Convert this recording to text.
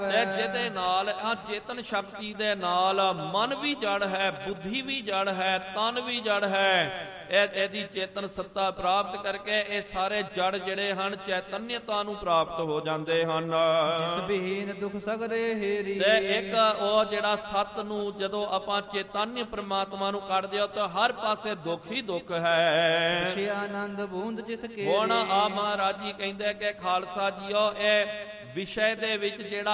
ਜਿਹਦੇ ਨਾਲ ਆ ਚੇਤਨ ਸ਼ਕਤੀ ਦੇ ਨਾਲ ਮਨ ਵੀ ਜੜ ਹੈ, ਬੁੱਧੀ ਵੀ ਜੜ ਹੈ, ਤਨ ਵੀ ਜੜ ਹੈ। ਇਹਦੀ ਚੇਤਨ ਸੱਤਾ ਪ੍ਰਾਪਤ ਕਰਕੇ ਇਹ ਸਾਰੇ ਜੜ ਜਿਹੜੇ ਹਨ ਚੈਤਨਯਤਾ ਨੂੰ ਪ੍ਰਾਪਤ ਹੋ ਜਾਂਦੇ ਹਨ। ਜਿਸ ਬੀਨ ਦੁਖ ਸਗਰੇ ਹੇਰੀ। ਤੇ ਇੱਕ ਉਹ ਜਿਹੜਾ ਸੱਤ ਨੂੰ ਜਦੋਂ ਆਪਾਂ ਚੇਤਨਯ ਪ੍ਰਮਾਤਮਾ ਨੂੰ ਕੱਢਦੇ ਹੋ ਤਾਂ ਹਰ ਪਾਸੇ ਦੁੱਖ ਹੀ ਦੁੱਖ ਹੈ। ਖੁਸ਼ੀ ਆਨੰਦ ਬੂੰਦ ਜਿਸ ਕੇ। ਹੁਣ ਆ ਮਹਾਰਾਜ ਜੀ ਕਹਿੰਦੇ ਕਿ ਖਾਲਸਾ ਜੀਓ ਇਹ ਵਿਸ਼ੇ ਦੇ ਵਿੱਚ ਜਿਹੜਾ